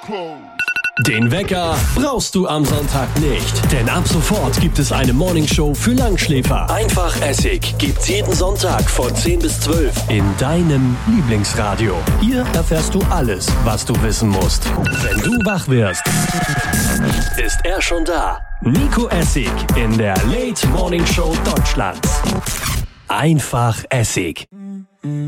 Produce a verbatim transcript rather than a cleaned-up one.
Den Wecker brauchst du am Sonntag nicht, denn ab sofort gibt es eine Morningshow für Langschläfer. Einfach Essig gibt's jeden Sonntag von zehn bis zwölf in deinem Lieblingsradio. Hier erfährst du alles, was du wissen musst. Wenn du wach wirst, ist er schon da. Nico Essig in der Late Morning Show Deutschlands. Einfach Essig.